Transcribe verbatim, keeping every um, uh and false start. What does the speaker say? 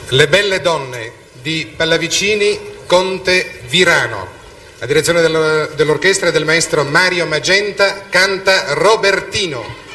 Le belle donne di Pallavicini Conte Virano. La direzione dell'orchestra è del maestro Mario Magenta, canta Robertino.